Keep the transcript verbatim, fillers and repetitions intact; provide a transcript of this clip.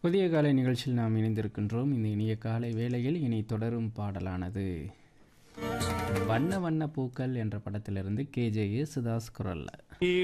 புதிய காலை நிகழ்ச்சியில் நாம் இணைந்திருக்கின்றோம். இந்த இனிய காலை வேளையில் இனி தொடரும் பாடலானது வண்ண வண்ண பூக்கள் என்ற படத்திலிருந்து கே ஜே யேசுதாஸ் குரல்ல.